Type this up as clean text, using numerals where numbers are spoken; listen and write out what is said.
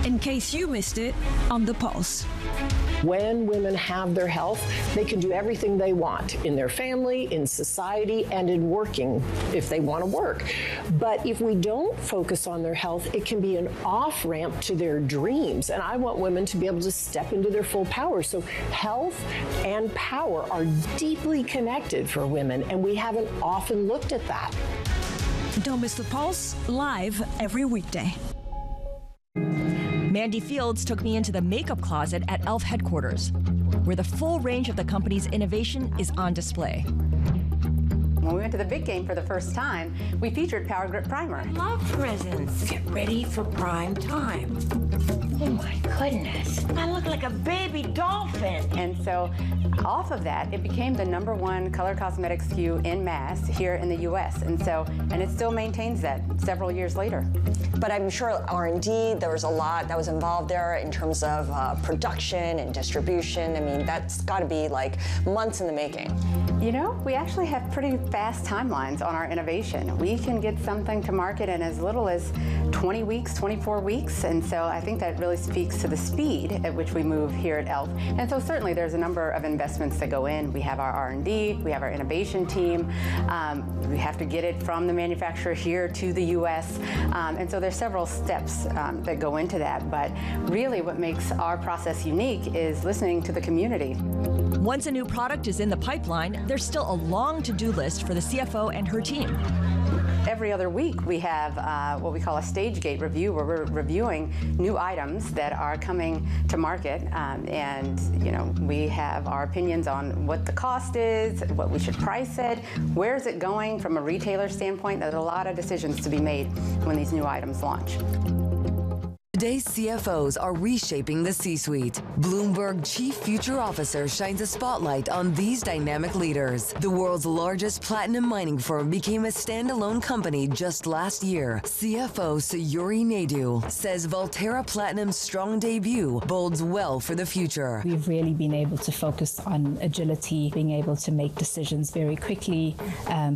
in case you missed it on The Pulse. When women have their health, they can do everything they want in their family, in society, and in working if they want to work. But if we don't focus on their health, it can be an off-ramp to their dreams. And I want women to be able to step into their full power. So health and power are deeply connected for women, and we haven't often looked at that. Don't miss The Pulse, live every weekday. Mandy Fields took me into the makeup closet at e.l.f. headquarters, where the full range of the company's innovation is on display. When we went to the big game for the first time, we featured Power Grip Primer. Love presents. Get ready for prime time. Oh my goodness. I look like a baby dolphin. And so off of that, it became the #1 color cosmetic SKU in mass here in the US. And it still maintains that several years later. But I'm sure R&D, there was a lot that was involved there in terms of production and distribution. I mean, that's got to be like months in the making. You know, we actually have pretty fast timelines on our innovation. We can get something to market in as little as 20 weeks, 24 weeks. And so I think that really speaks to the speed at which we move here at e.l.f. And so certainly there's a number of investments that go in. We have our R&D, we have our innovation team. We have to get it from the manufacturer here to the US. And so there's several steps that go into that. But really what makes our process unique is listening to the community. Once a new product is in the pipeline, there's still a long to-do list for the CFO and her team. Every other week we have what we call a stage gate review, where we're reviewing new items that are coming to market, and you know, we have our opinions on what the cost is, what we should price it, where is it going from a retailer standpoint. There's a lot of decisions to be made when these new items launch. Today's CFOs are reshaping the C-suite. Bloomberg Chief Future Officer shines a spotlight on these dynamic leaders. The world's largest platinum mining firm became a standalone company just last year. CFO Sayuri Naidu says Valterra Platinum's strong debut bodes well for the future. We've really been able to focus on agility, being able to make decisions very quickly,